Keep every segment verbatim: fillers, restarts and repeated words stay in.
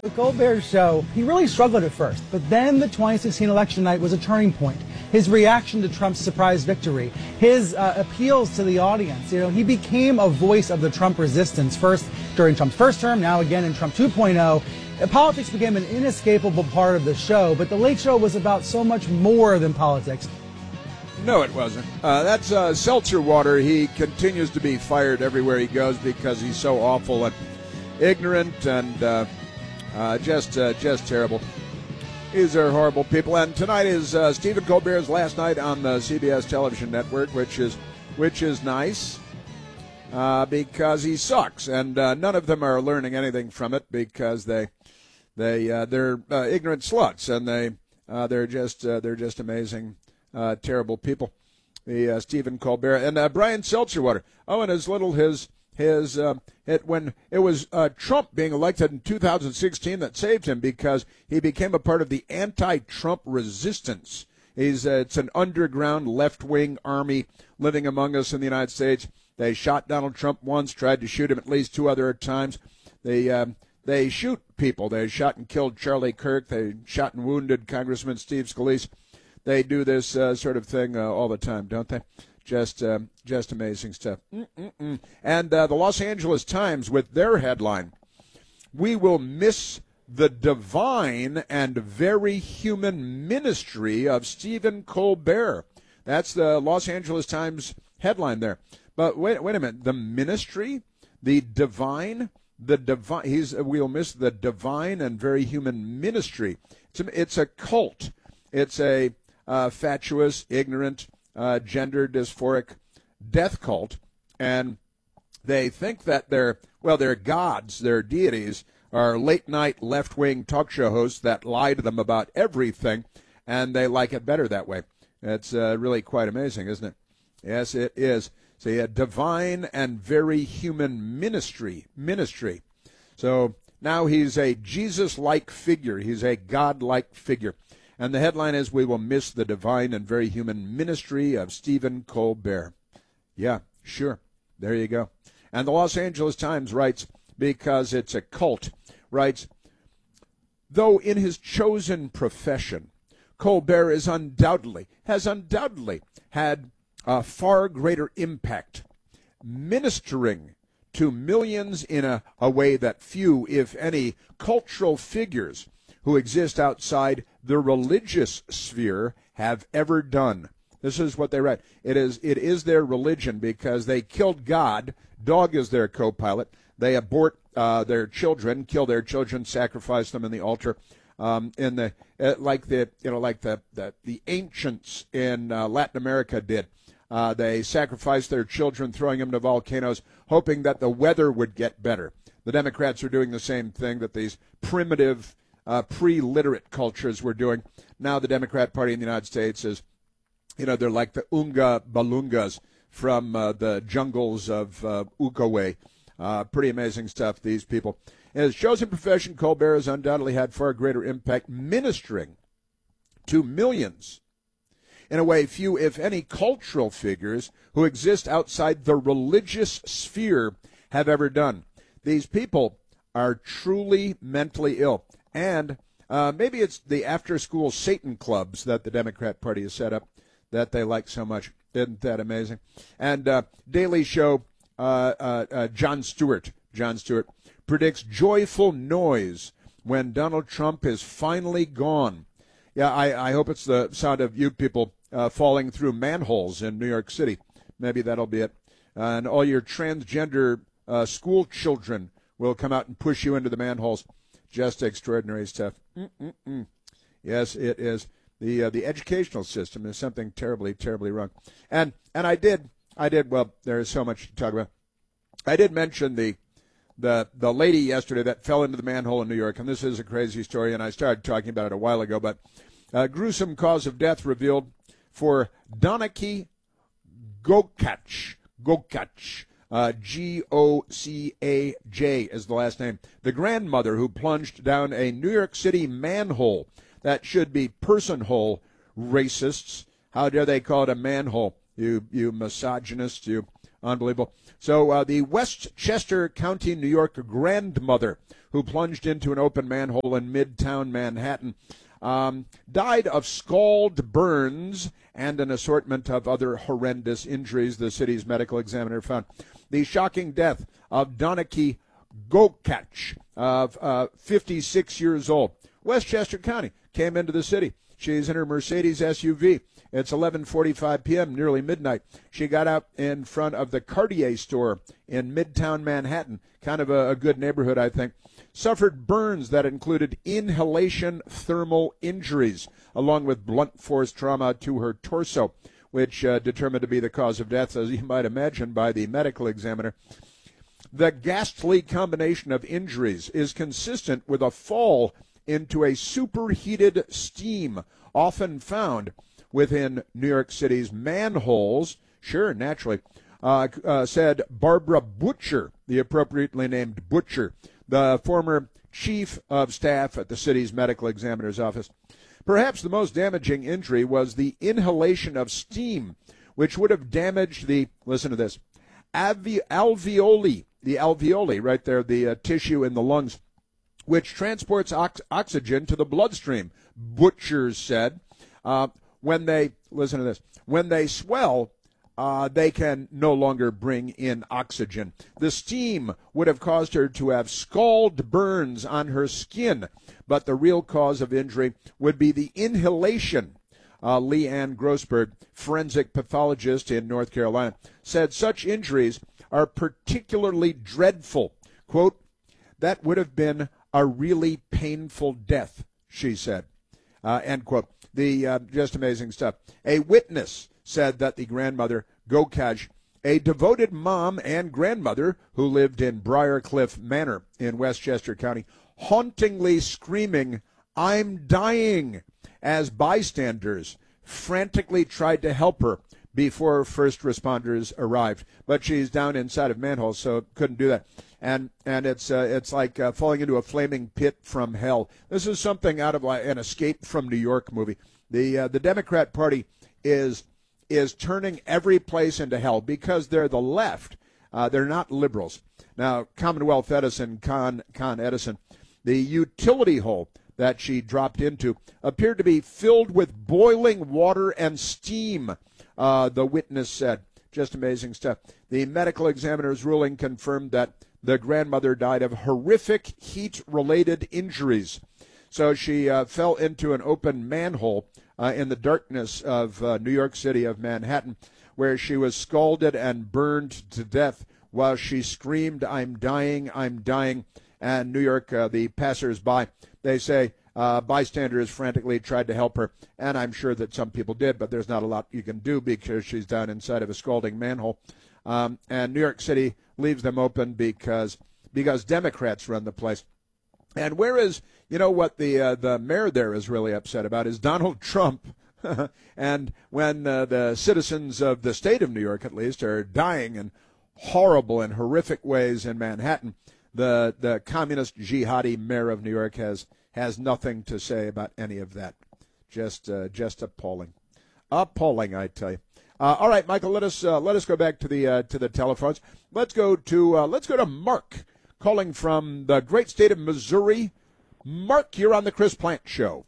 The Colbert Show, he really struggled at first, but then the twenty sixteen election night was a turning point. His reaction to Trump's surprise victory, his uh, appeals to the audience, you know, he became a voice of the Trump resistance, first during Trump's first term, now again in Trump two point oh. Politics became an inescapable part of the show, but The Late Show was about so much more than politics. No, it wasn't. Uh, that's uh, seltzer water. He continues to be fired everywhere he goes because he's so awful and ignorant and uh, uh, just uh, just terrible. These are horrible people. And tonight is uh, Stephen Colbert's last night on the C B S television network, which is which is nice uh, because he sucks, and uh, none of them are learning anything from it because they they uh, they're uh, ignorant sluts, and they uh, they're just uh, they're just amazing. Uh, terrible people, the uh, Stephen Colbert and uh, Brian Seltzerwater. Oh, and his little his his uh, it when it was uh, Trump being elected in two thousand sixteen that saved him because he became a part of the anti-Trump resistance. He's uh, it's an underground left-wing army living among us in the United States. They shot Donald Trump once, tried to shoot him at least two other times. They uh, they shoot people. They shot and killed Charlie Kirk. They shot and wounded Congressman Steve Scalise. They do this uh, sort of thing uh, all the time, don't they? Just uh, just amazing stuff. Mm-mm-mm. And uh, the Los Angeles Times with their headline, "We will miss the divine and very human ministry of Stephen Colbert." That's the Los Angeles Times headline there. But wait, wait a minute. The ministry, the divine, the divine. He's we'll miss the divine and very human ministry. It's a, it's a cult. It's a Uh, fatuous, ignorant, uh, gender dysphoric death cult, and they think that their well, their gods, their deities, are late-night left-wing talk show hosts that lie to them about everything, and they like it better that way. It's uh, really quite amazing, isn't it? Yes, it is. See, a divine and very human ministry, ministry. So now he's a Jesus-like figure. He's a God-like figure. And the headline is, "We will miss the divine and very human ministry of Stephen Colbert." Yeah, sure. There you go. And the Los Angeles Times writes, because it's a cult, writes, "Though in his chosen profession, Colbert is undoubtedly, has undoubtedly had a far greater impact, ministering to millions in a, a way that few, if any, cultural figures who exist outside the religious sphere have ever done." This is what they write. It is it is their religion because they killed God. Dog is their co-pilot. They abort uh, their children, kill their children, sacrifice them in the altar, um, in the uh, like the you know like the the, the ancients in uh, Latin America did. Uh, they sacrificed their children, throwing them to volcanoes, hoping that the weather would get better. The Democrats are doing the same thing that these primitive Uh, pre-literate cultures were doing. Now the Democrat Party in the United States is, you know, they're like the Unga Balungas from uh, the jungles of uh, Ukaway. Uh, pretty amazing stuff, these people. In his chosen profession, Colbert has undoubtedly had far greater impact ministering to millions in a way few, if any, cultural figures who exist outside the religious sphere have ever done. These people are truly mentally ill. And uh, maybe it's the after-school Satan clubs that the Democrat Party has set up that they like so much. Isn't that amazing? And uh, Daily Show, uh, uh, uh, Jon Stewart, Jon Stewart predicts joyful noise when Donald Trump is finally gone. Yeah, I, I hope it's the sound of you people uh, falling through manholes in New York City. Maybe that'll be it. Uh, and all your transgender uh, school children will come out and push you into the manholes. Just extraordinary stuff. Mm-mm-mm. Yes, it is. The uh, the educational system is something terribly, terribly wrong. And and I did, I did, well, there is so much to talk about. I did mention the the the lady yesterday that fell into the manhole in New York, and this is a crazy story, and I started talking about it a while ago, but uh, gruesome cause of death revealed for Donaki Gokach. Gokach. Uh, G O C A J is the last name. The grandmother who plunged down a New York City manhole. That should be person hole, racists. How dare they call it a manhole? You you misogynists, you Unbelievable. So uh, the Westchester County, New York grandmother who plunged into an open manhole in Midtown Manhattan um, died of scald burns and an assortment of other horrendous injuries, the city's medical examiner found. The shocking death of Donaki Gokach, of uh, fifty-six years old. Westchester County came into the city. She's in her Mercedes S U V. It's eleven forty-five p.m., nearly midnight. She got out in front of the Cartier store in Midtown Manhattan, kind of a, a good neighborhood, I think. Suffered burns that included inhalation thermal injuries, along with blunt force trauma to her torso, which uh, determined to be the cause of death, as you might imagine, by the medical examiner. The ghastly combination of injuries is consistent with a fall into a superheated steam often found within New York City's manholes. Sure, naturally, uh, uh, said Barbara Butcher, the appropriately named Butcher, the former chief of staff at the city's medical examiner's office. Perhaps the most damaging injury was the inhalation of steam, which would have damaged the, listen to this, alve- alveoli, the alveoli right there, the uh, tissue in the lungs, which transports ox- oxygen to the bloodstream, Butchers said. Uh, when they, listen to this, when they swell, uh, they can no longer bring in oxygen. The steam would have caused her to have scald burns on her skin, but the real cause of injury would be the inhalation. Uh, Lee Ann Grossberg, forensic pathologist in North Carolina, said such injuries are particularly dreadful. Quote, that would have been a really painful death, she said. Uh, end quote. The uh, just amazing stuff. A witness said that the grandmother, Gokaj, a devoted mom and grandmother who lived in Briarcliff Manor in Westchester County, hauntingly screaming, "I'm dying," as bystanders frantically tried to help her before first responders arrived. But she's down inside of manholes, so couldn't do that. And and it's uh, it's like uh, falling into a flaming pit from hell. This is something out of like an Escape from New York movie. The uh, the Democrat Party is is turning every place into hell because they're the left. Uh, they're not liberals. Now, Commonwealth Edison, Con Con Edison, the utility hole that she dropped into appeared to be filled with boiling water and steam. Uh, the witness said, just amazing stuff. The medical examiner's ruling confirmed that the grandmother died of horrific heat-related injuries. So she uh, fell into an open manhole uh, in the darkness of uh, New York City, of Manhattan, where she was scalded and burned to death while she screamed, "I'm dying, I'm dying." And New York, uh, the passers-by, they say uh, bystanders frantically tried to help her, and I'm sure that some people did, but there's not a lot you can do because she's down inside of a scalding manhole. Um, and New York City leaves them open because because Democrats run the place. And where is, you know, what the uh, the mayor there is really upset about is Donald Trump. And when uh, the citizens of the state of New York, at least, are dying in horrible and horrific ways in Manhattan, the the communist jihadi mayor of New York has has nothing to say about any of that. Just uh, just appalling, appalling, I tell you. Uh, all right, Michael, let us uh, let us go back to the uh, to the telephones. Let's go to uh, let's go to Mark, calling from the great state of Missouri. Mark, you're on the Chris Plante Show.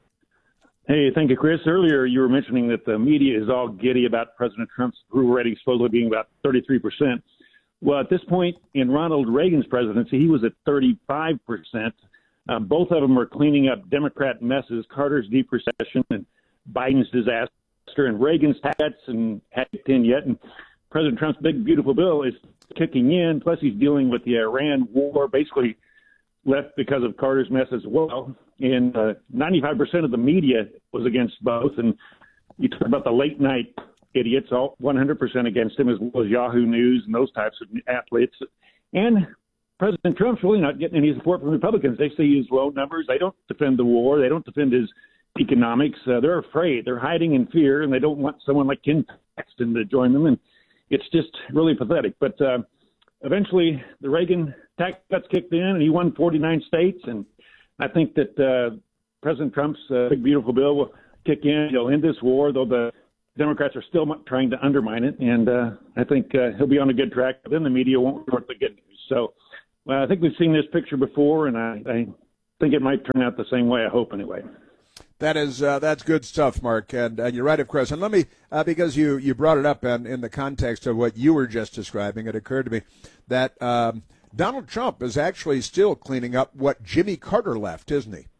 Hey, thank you, Chris. Earlier, you were mentioning that the media is all giddy about President Trump's approval rating supposedly being about thirty-three percent. Well, at this point in Ronald Reagan's presidency, he was at thirty-five percent. Uh, both of them are cleaning up Democrat messes, Carter's deep recession and Biden's disaster, and Reagan's hats and hadn't kicked in yet. And President Trump's big, beautiful bill is kicking in. Plus, he's dealing with the Iran war, basically left because of Carter's mess as well. And uh, ninety-five percent of the media was against both. And you talk about the late night idiots, all one hundred percent against him, as well as Yahoo News and those types of athletes. And President Trump's really not getting any support from Republicans. They see his low numbers. They don't defend the war. They don't defend his economics. Uh, they're afraid. They're hiding in fear, and they don't want someone like Ken Paxton to join them. And it's just really pathetic. But uh, eventually, the Reagan tax cuts kicked in, and he won forty-nine states. And I think that uh, President Trump's uh, big, beautiful bill will kick in. He'll end this war, though the Democrats are still trying to undermine it, and uh, I think uh, he'll be on a good track. But then the media won't report the good news. So uh, I think we've seen this picture before, and I, I think it might turn out the same way. I hope, anyway. That is uh, that's good stuff, Mark, and, and you're right, of course. And let me, uh, because you, you brought it up, and in the context of what you were just describing, it occurred to me that um, Donald Trump is actually still cleaning up what Jimmy Carter left, isn't he?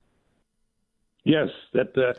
Yes, that. Uh,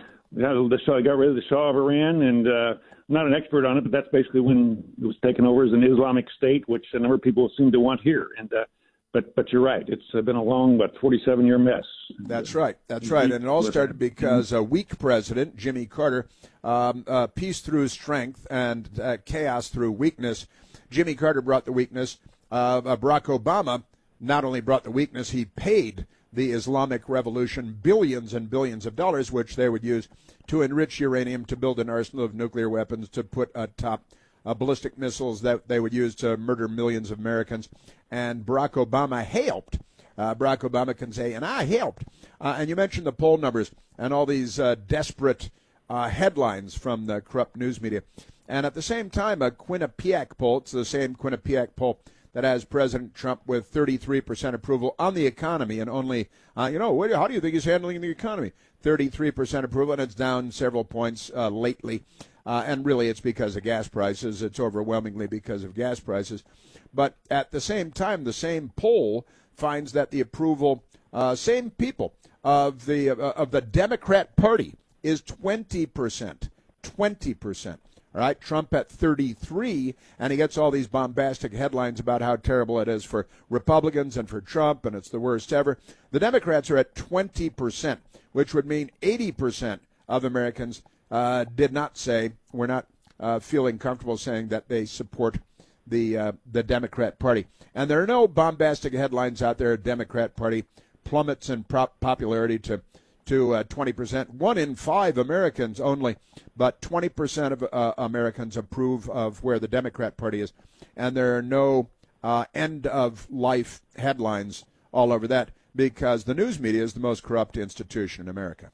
The Shah got rid of the Shah of Iran, and uh, I'm not an expert on it, but that's basically when it was taken over as an Islamic state, which a number of people seem to want here. And uh, but but you're right, it's been a long, but forty-seven year mess. That's right, that's right, and it all started because a weak president, Jimmy Carter, um, uh, peace through strength and uh, chaos through weakness. Jimmy Carter brought the weakness. Uh, uh, Barack Obama not only brought the weakness, he paid the Islamic Revolution billions and billions of dollars, which they would use to enrich uranium, to build an arsenal of nuclear weapons, to put atop uh, ballistic missiles that they would use to murder millions of Americans. And Barack Obama helped. Uh, Barack Obama can say, and I helped. Uh, and you mentioned the poll numbers and all these uh, desperate uh, headlines from the corrupt news media. And at the same time, a Quinnipiac poll, it's the same Quinnipiac poll that has President Trump with thirty-three percent approval on the economy, and only, uh, you know, what, how do you think he's handling the economy? thirty-three percent approval, and it's down several points uh, lately. Uh, and really, it's because of gas prices. It's overwhelmingly because of gas prices. But at the same time, the same poll finds that the approval, uh, same people of the uh, of the Democrat Party is twenty percent. twenty percent. All right, Trump at thirty-three, and he gets all these bombastic headlines about how terrible it is for Republicans and for Trump, and it's the worst ever. The Democrats are at twenty percent, which would mean eighty percent of Americans uh, did not say, we're not uh, feeling comfortable saying that they support the uh, the Democrat Party. And there are no bombastic headlines out there. Democrat Party plummets in prop popularity to to uh, twenty percent. One in five Americans only, but twenty percent of uh, Americans approve of where the Democrat Party is. And there are no uh, end-of-life headlines all over that, because the news media is the most corrupt institution in America.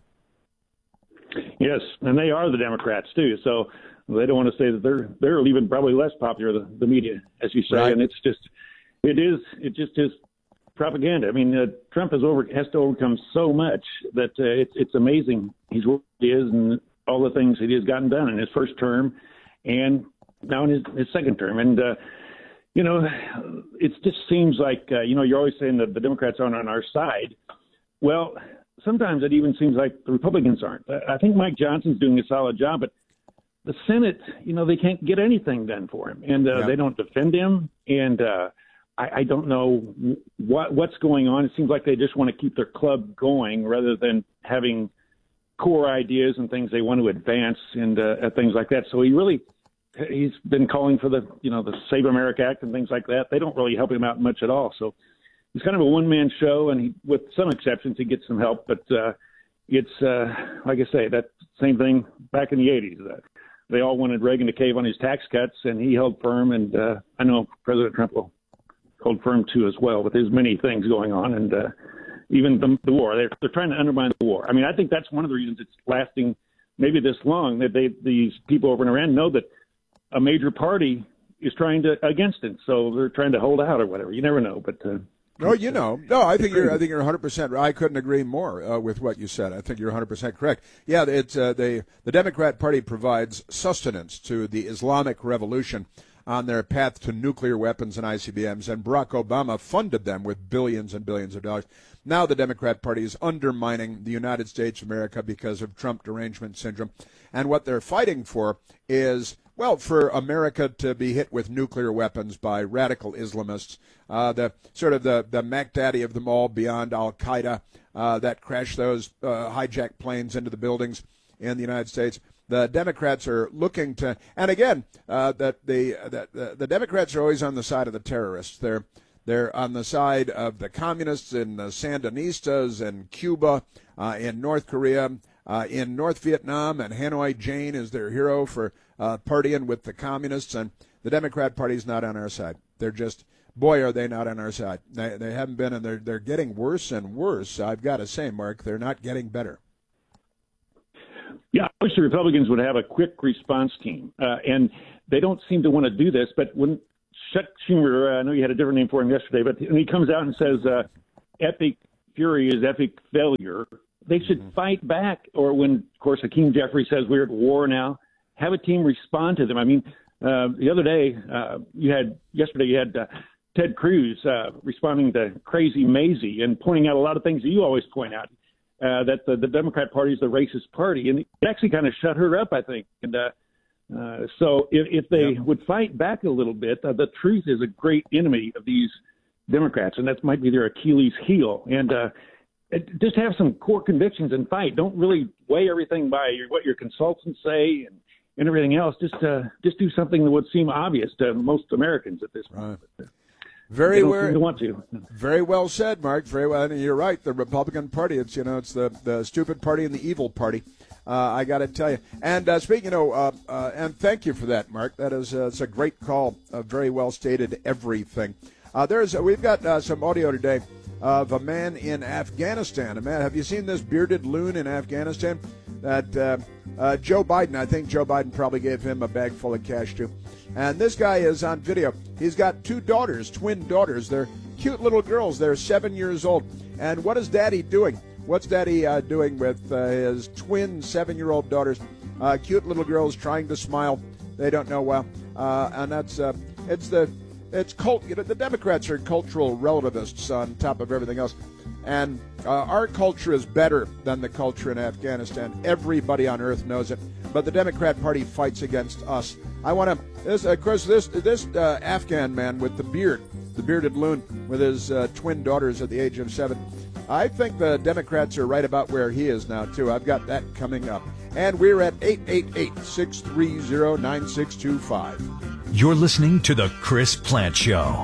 Yes, and they are the Democrats, too. So they don't want to say that they're they're even probably less popular, the, the media, as you say. Right. And it's just, it is, it just is propaganda. I mean, uh, Trump has over has to overcome so much that uh, it's it's amazing. He's what he is, and all the things that he has gotten done in his first term, and now in his, his second term. And uh, you know, it just seems like uh, you know you're always saying that the Democrats aren't on our side. Well, sometimes it even seems like the Republicans aren't. I think Mike Johnson's doing a solid job, but the Senate, you know, they can't get anything done for him, and uh, yeah. they don't defend him, and. Uh, I, I don't know what what's going on. It seems like they just want to keep their club going rather than having core ideas and things they want to advance and uh, things like that. So he really he's been calling for the you know the Save America Act and things like that. They don't really help him out much at all. So he's kind of a one man show, and he, with some exceptions, he gets some help. But uh, it's uh, like I say, that same thing back in the eighties. Uh, they all wanted Reagan to cave on his tax cuts, and he held firm. And uh, I know President Trump will. Hold firm too as well, with his many things going on, and uh, even the, the war. They're they're trying to undermine the war. I mean, I think that's one of the reasons it's lasting maybe this long. That they these people over in Iran know that a major party is trying to against it, so they're trying to hold out or whatever. You never know, but. Uh, No, you know. No, I think you're. I think you're one hundred percent. I couldn't agree more uh, with what you said. I think you're one hundred percent correct. Yeah, it's uh, they. The Democrat Party provides sustenance to the Islamic Revolution on their path to nuclear weapons and I C B Ms, and Barack Obama funded them with billions and billions of dollars. Now the Democrat Party is undermining the United States of America because of Trump derangement syndrome, and what they're fighting for is, well, for America to be hit with nuclear weapons by radical Islamists, uh, the sort of the, the Mac Daddy of them all beyond Al-Qaeda uh, that crashed those uh, hijacked planes into the buildings in the United States. The Democrats are looking to, and again, uh, that the, that the the Democrats are always on the side of the terrorists. They're they're on the side of the communists and the Sandinistas in Cuba, uh, in North Korea, uh, in North Vietnam, and Hanoi Jane is their hero for uh, partying with the communists. And the Democrat Party's not on our side. They're just, boy, are they not on our side. They they haven't been, and they're they're getting worse and worse. I've got to say, Mark, they're not getting better. Yeah, I wish the Republicans would have a quick response team, uh, and they don't seem to want to do this. But when Chuck Schumer, uh, I know you had a different name for him yesterday, but when he comes out and says uh, epic fury is epic failure, they should mm-hmm. fight back. Or when, of course, Hakeem Jeffries says we're at war now, have a team respond to them. I mean, uh, the other day, uh, you had yesterday you had uh, Ted Cruz uh, responding to Crazy Maisie and pointing out a lot of things that you always point out, uh, that the, the Democrat Party is the racist party. And it actually kind of shut her up, I think. And uh, uh, so if, if they yep. would fight back a little bit, uh, the truth is a great enemy of these Democrats, and that might be their Achilles heel. And uh, just have some core convictions and fight. Don't really weigh everything by your, what your consultants say and and everything else. Just uh, just do something that would seem obvious to most Americans at this point. Right. Very well, want to. Very well said, Mark. Very well. And you're right. The Republican Party, it's you know, it's the, the stupid party and the evil party. Uh, I got to tell you. And uh, speaking, you know, uh, uh, and thank you for that, Mark. That is, uh, it's a great call. Uh, very well stated. Everything. Uh, there's, uh, we've got uh, some audio today of a man in Afghanistan. A man. Have you seen this bearded loon in Afghanistan? That uh, uh, Joe Biden, I think Joe Biden probably gave him a bag full of cash too. And this guy is on video. He's got two daughters, twin daughters. They're cute little girls. They're seven years old. And what is Daddy doing? What's Daddy uh, doing with uh, his twin seven-year-old daughters? Uh, cute little girls trying to smile. They don't know well. Uh, and that's uh, it's the it's cult. You know, the Democrats are cultural relativists on top of everything else. And uh, our culture is better than the culture in Afghanistan. Everybody on earth knows it. But the Democrat Party fights against us. I want to, this, of course, this this uh, Afghan man with the beard, the bearded loon, with his uh, twin daughters at the age of seven. I think the Democrats are right about where he is now, too. I've got that coming up. And we're at eight eight eight, six three zero, nine six two five. You're listening to The Chris Plante Show.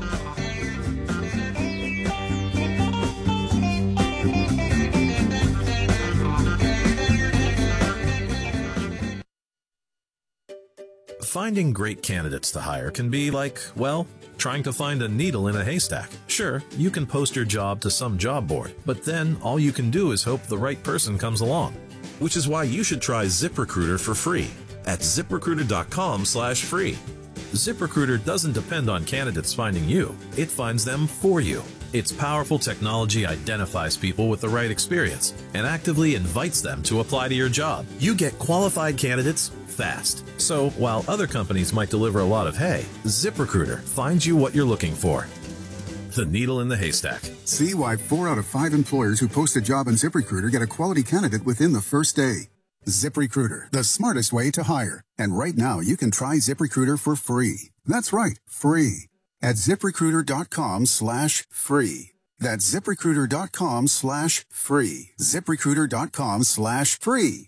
Finding great candidates to hire can be like, well, trying to find a needle in a haystack. Sure, you can post your job to some job board, but then all you can do is hope the right person comes along. Which is why you should try ZipRecruiter for free at ZipRecruiter.com slash free. ZipRecruiter doesn't depend on candidates finding you. It finds them for you. Its powerful technology identifies people with the right experience and actively invites them to apply to your job. You get qualified candidates fast. So while other companies might deliver a lot of hay, ZipRecruiter finds you what you're looking for. The needle in the haystack. See why four out of five employers who post a job on ZipRecruiter get a quality candidate within the first day. ZipRecruiter, the smartest way to hire. And right now, you can try ZipRecruiter for free. That's right, free. At ZipRecruiter.com slash free. That's ZipRecruiter.com slash free. ZipRecruiter.com slash free.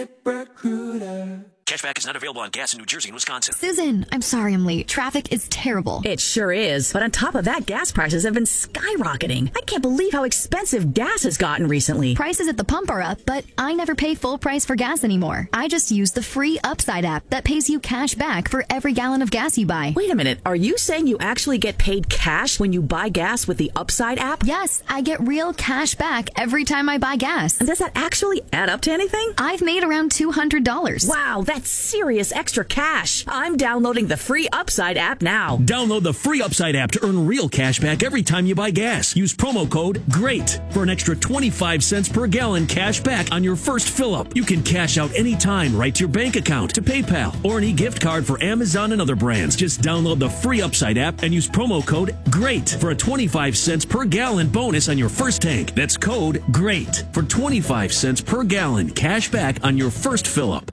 ZipRecruiter. Cashback is not available on gas in New Jersey and Wisconsin. Susan, I'm sorry I'm late. Traffic is terrible. It sure is. But on top of that, gas prices have been skyrocketing. I can't believe how expensive gas has gotten recently. Prices at the pump are up, but I never pay full price for gas anymore. I just use the free Upside app that pays you cash back for every gallon of gas you buy. Wait a minute. Are you saying you actually get paid cash when you buy gas with the Upside app? Yes, I get real cash back every time I buy gas. And does that actually add up to anything? I've made around two hundred dollars. Wow, that's serious extra cash. I'm downloading the free Upside app now. Download the free Upside app to earn real cash back every time you buy gas. Use promo code GREAT for an extra twenty-five cents per gallon cash back on your first fill-up. You can cash out anytime right to your bank account, to PayPal, or any gift card for Amazon and other brands. Just download the free Upside app and use promo code GREAT for a twenty-five cents per gallon bonus on your first tank. That's code GREAT for twenty-five cents per gallon cash back on your first fill-up.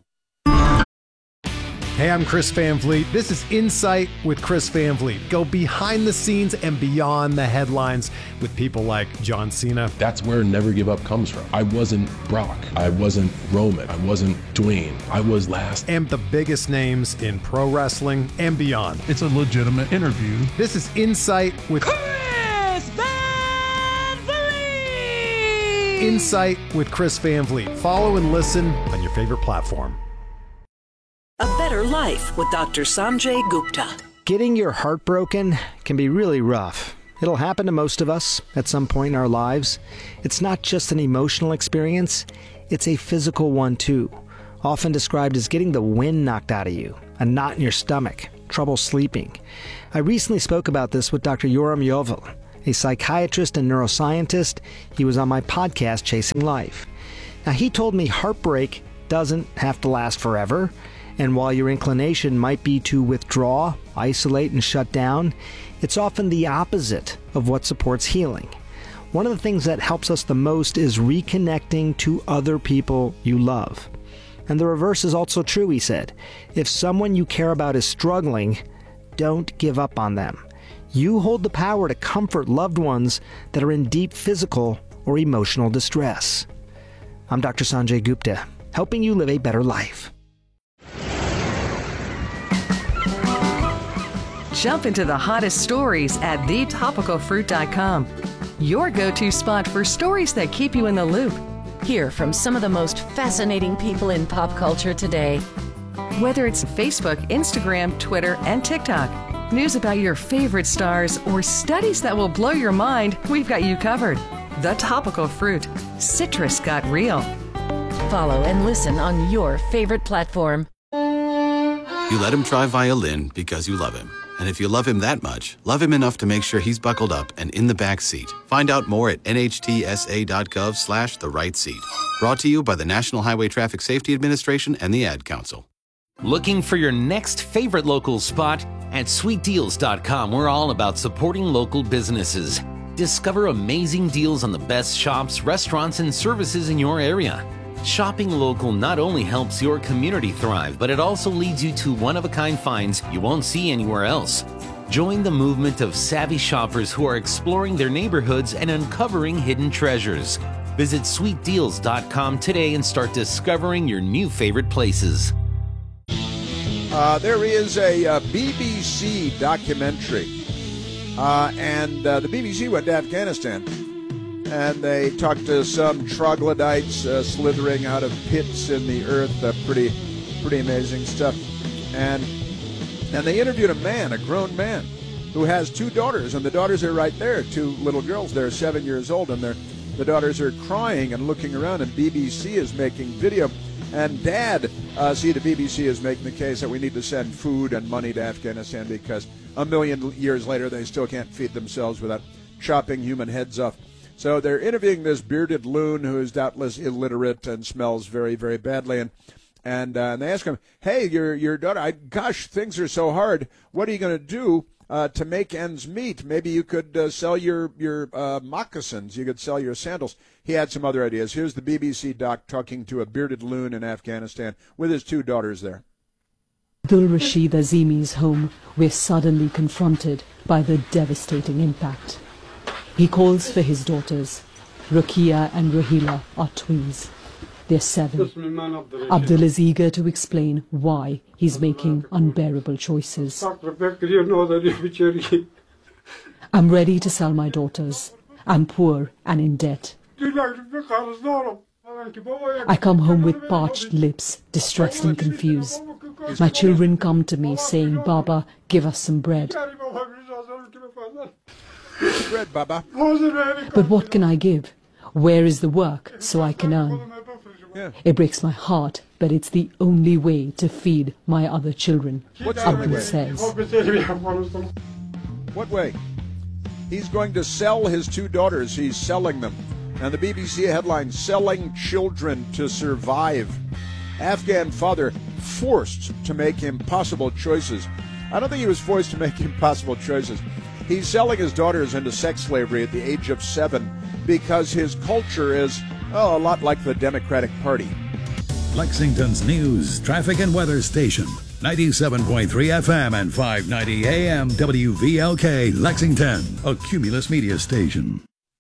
Hey, I'm Chris Van Vliet. This is Insight with Chris Van Vliet. Go behind the scenes and beyond the headlines with people like John Cena. That's where Never Give Up comes from. I wasn't Brock. I wasn't Roman. I wasn't Dwayne. I was last. And the biggest names in pro wrestling and beyond. It's a legitimate interview. This is Insight with Chris Van Vliet. Insight with Chris Van Vliet. Follow and listen on your favorite platform. A Better Life with Doctor Sanjay Gupta. Getting your heart broken can be really rough. It'll happen to most of us at some point in our lives. It's not just an emotional experience, it's a physical one too. often described as getting the wind knocked out of you, a knot in your stomach, trouble sleeping. I recently spoke about this with Doctor Yoram Yovel, a psychiatrist and neuroscientist. He was on my podcast, Chasing Life. Now, he told me heartbreak doesn't have to last forever, and while your inclination might be to withdraw, isolate, and shut down, it's often the opposite of what supports healing. One of the things that helps us the most is reconnecting to other people you love. And the reverse is also true, he said. If someone you care about is struggling, don't give up on them. You hold the power to comfort loved ones that are in deep physical or emotional distress. I'm Doctor Sanjay Gupta, helping you live a better life. Jump into the hottest stories at the topical fruit dot com. Your go-to spot for stories that keep you in the loop. Hear from some of the most fascinating people in pop culture today. Whether it's Facebook, Instagram, Twitter, and TikTok, news about your favorite stars, or studies that will blow your mind, we've got you covered. The Topical Fruit. Citrus got real. Follow and listen on your favorite platform. You let him try violin because you love him. And if you love him that much, love him enough to make sure he's buckled up and in the back seat. Find out more at nhtsa.gov slash the right seat. Brought to you by the National Highway Traffic Safety Administration and the Ad Council. Looking for your next favorite local spot? At sweet deals dot com, we're all about supporting local businesses. Discover amazing deals on the best shops, restaurants, and services in your area. Shopping local not only helps your community thrive, but it also leads you to one-of-a-kind finds you won't see anywhere else. Join the movement of savvy shoppers who are exploring their neighborhoods and uncovering hidden treasures. Visit sweet deals dot com today and start discovering your new favorite places. Uh, there is a uh, B B C documentary, uh, and uh, the B B C went to Afghanistan. And they talked to some troglodytes uh, slithering out of pits in the earth. Uh, pretty, pretty amazing stuff. And and they interviewed a man, a grown man, who has two daughters, and the daughters are right there, two little girls. They're seven years old, and they're the daughters are crying and looking around. And B B C is making video. And Dad, uh, see, the B B C is making the case that we need to send food and money to Afghanistan because a million years later they still can't feed themselves without chopping human heads off. So they're interviewing this bearded loon who is doubtless illiterate and smells very, very badly. And and, uh, and they ask him, hey, your your daughter, I, gosh, things are so hard. What are you going to do uh, to make ends meet? Maybe you could uh, sell your, your uh, moccasins. You could sell your sandals. He had some other ideas. Here's the B B C doc talking to a bearded loon in Afghanistan with his two daughters there. Abdul Rashid Azimi's home, we're suddenly confronted by the devastating impact. He calls for his daughters. Rukia and Rahila are twins. They're seven. Abdul is eager to explain why he's making unbearable choices. I'm ready to sell my daughters. I'm poor and in debt. I come home with parched lips, distressed and confused. My children come to me saying, Baba, give us some bread. Bread, Baba. But what can I give? Where is the work so I can earn? Yeah. It breaks my heart, but it's the only way to feed my other children, Abdul says. What way? He's going to sell his two daughters. He's selling them. And the B B C headline, Selling Children to Survive. Afghan father forced to make impossible choices. I don't think he was forced to make impossible choices. He's selling his daughters into sex slavery at the age of seven because his culture is, oh, a lot like the Democratic Party. Lexington's news, traffic, and weather station. ninety-seven point three F M and five ninety A M W V L K, Lexington, a Cumulus media station.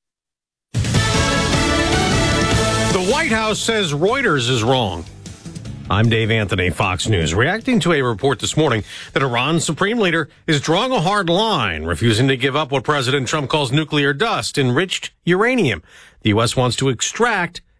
The White House says Reuters is wrong. I'm Dave Anthony, Fox News, reacting to a report this morning that Iran's supreme leader is drawing a hard line, refusing to give up what President Trump calls nuclear dust, enriched uranium. The U S wants to extract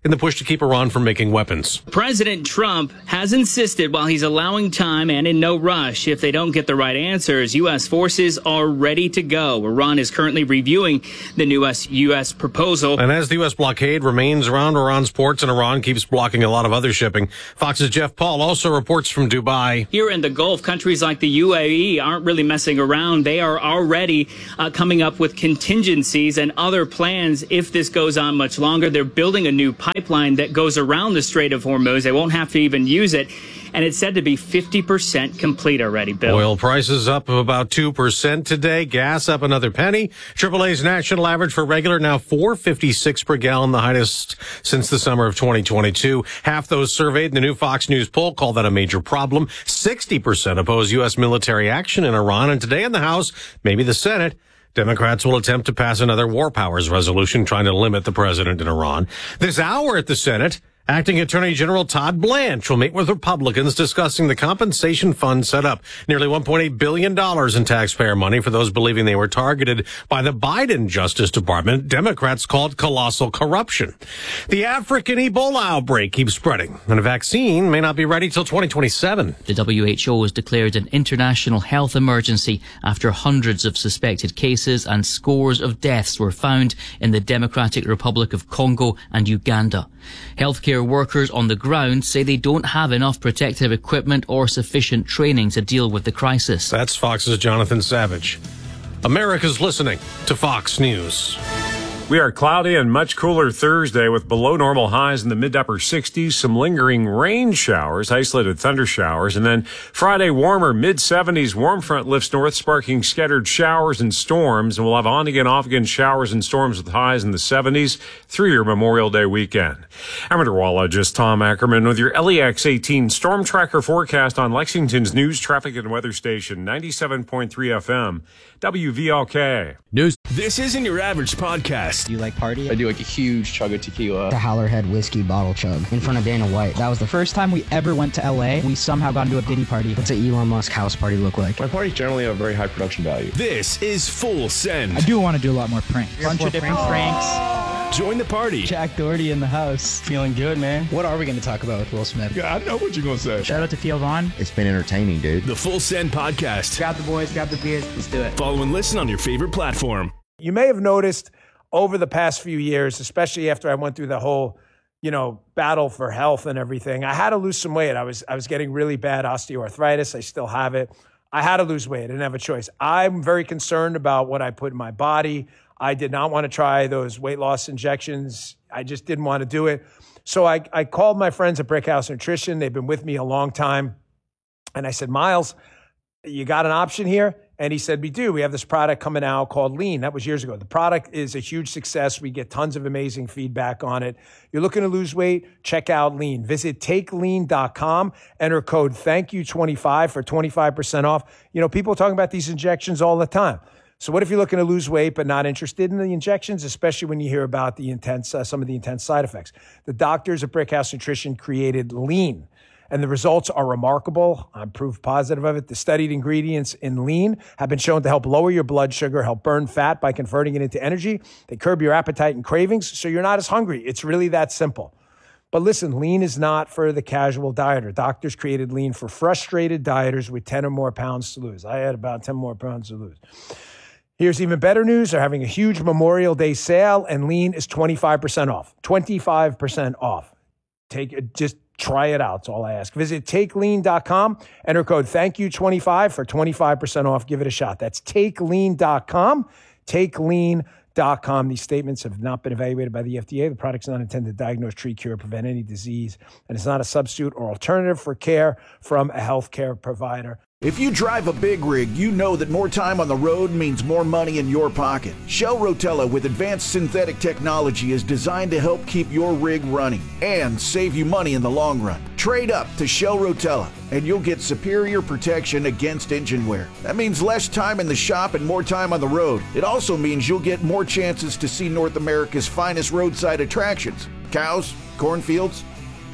in the push to keep Iran from making weapons. President Trump has insisted while he's allowing time and in no rush, if they don't get the right answers, U S forces are ready to go. Iran is currently reviewing the new U S proposal. And as the U S blockade remains around Iran's ports and Iran keeps blocking a lot of other shipping, Fox's Jeff Paul also reports from Dubai. Here in the Gulf, countries like the U A E aren't really messing around. They are already uh, coming up with contingencies and other plans if this goes on much longer. They're building a new pipeline that goes around the Strait of Hormuz. They won't have to even use it. And it's said to be fifty percent complete already, Bill. Oil prices up about two percent today. Gas up another penny. triple A's national average for regular now four fifty-six per gallon, the highest since the summer of twenty twenty-two. Half those surveyed in the new Fox News poll call that a major problem. sixty percent oppose U S military action in Iran. And today in the House, maybe the Senate, Democrats will attempt to pass another war powers resolution trying to limit the president in Iran. This hour at the Senate, Acting Attorney General Todd Blanche will meet with Republicans discussing the compensation fund set up. Nearly one point eight billion dollars in taxpayer money for those believing they were targeted by the Biden Justice Department. Democrats called colossal corruption. The African Ebola outbreak keeps spreading, and a vaccine may not be ready till twenty twenty-seven. The W H O has declared an international health emergency after hundreds of suspected cases and scores of deaths were found in the Democratic Republic of Congo and Uganda. Healthcare workers on the ground say they don't have enough protective equipment or sufficient training to deal with the crisis. That's Fox's Jonathan Savage. America's listening to Fox News. We are cloudy and much cooler Thursday with below normal highs in the mid to upper sixties, some lingering rain showers, isolated thunder showers, and then Friday warmer mid seventies. Warm front lifts north, sparking scattered showers and storms, and we'll have on again, off again showers and storms with highs in the seventies through your Memorial Day weekend. I'm meteorologist Tom Ackerman with your L E X eighteen Storm Tracker forecast on Lexington's news, traffic, and weather station, ninety-seven point three F M, W V L K. News. This isn't your average podcast. Do you like party? I do like a huge chug of tequila. The Howlerhead whiskey bottle chug in front of Dana White. That was the first time we ever went to L A. We somehow got into a Diddy party. What's an Elon Musk house party look like? My parties generally have very high production value. This is Full Send. I do want to do a lot more pranks. A bunch of different pranks. pranks. Join the party. Jack Doherty in the house. Feeling good, man. What are we going to talk about with Will Smith? Yeah, I know what you're going to say. Shout out to Theo Vaughn. It's been entertaining, dude. The Full Send podcast. Grab the boys, grab the beers. Let's do it. Follow and listen on your favorite platform. You may have noticed over the past few years, especially after I went through the whole, you know, battle for health and everything, I had to lose some weight. I was I was getting really bad osteoarthritis. I still have it. I had to lose weight. I didn't have a choice. I'm very concerned about what I put in my body. I did not want to try those weight loss injections. I just didn't want to do it. So I, I called my friends at Brickhouse Nutrition. They've been with me a long time. And I said, Miles, you got an option here? And he said, we do. We have this product coming out called Lean. That was years ago. The product is a huge success. We get tons of amazing feedback on it. You're looking to lose weight? Check out Lean. Visit take lean dot com. Enter code thank you twenty-five for twenty-five percent off. You know, people are talking about these injections all the time. So what if you're looking to lose weight but not interested in the injections, especially when you hear about the intense, uh, some of the intense side effects? The doctors at Brickhouse Nutrition created Lean. And the results are remarkable. I'm proof positive of it. The studied ingredients in Lean have been shown to help lower your blood sugar, help burn fat by converting it into energy. They curb your appetite and cravings, so you're not as hungry. It's really that simple. But listen, Lean is not for the casual dieter. Doctors created Lean for frustrated dieters with ten or more pounds to lose. I had about ten more pounds to lose. Here's even better news. They're having a huge Memorial Day sale, and Lean is twenty-five percent off. twenty-five percent off. Take it, just try it out. That's all I ask. Visit take lean dot com. Enter code thank you twenty-five for twenty-five percent off. Give it a shot. That's take lean dot com. take lean dot com. These statements have not been evaluated by the F D A. The product's not intended to diagnose, treat, cure, or prevent any disease, and it's not a substitute or alternative for care from a healthcare provider. If you drive a big rig, you know that more time on the road means more money in your pocket. Shell Rotella with advanced synthetic technology is designed to help keep your rig running and save you money in the long run. Trade up to Shell Rotella and you'll get superior protection against engine wear. That means less time in the shop and more time on the road. It also means you'll get more chances to see North America's finest roadside attractions. Cows, cornfields,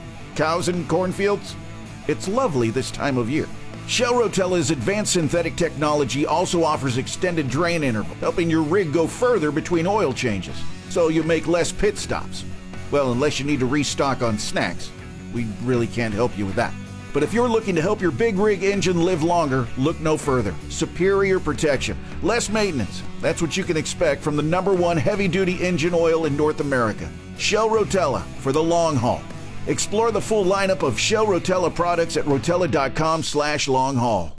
cows and cornfields. It's lovely this time of year. Shell Rotella's advanced synthetic technology also offers extended drain interval, helping your rig go further between oil changes, so you make less pit stops. Well, unless you need to restock on snacks, we really can't help you with that. But if you're looking to help your big rig engine live longer, look no further. Superior protection, less maintenance. That's what you can expect from the number one heavy-duty engine oil in North America. Shell Rotella for the long haul. Explore the full lineup of Shell Rotella products at rotella.com slash long haul.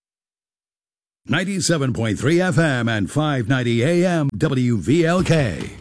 ninety-seven point three F M and five ninety A M W V L K.